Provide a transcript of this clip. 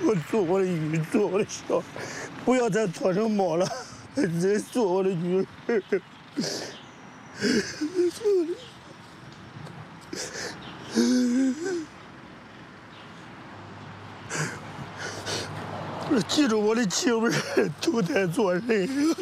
我做我的鱼，做我的小，不要再做成猫了，再做我的鱼儿。记住我的情味，投胎做人。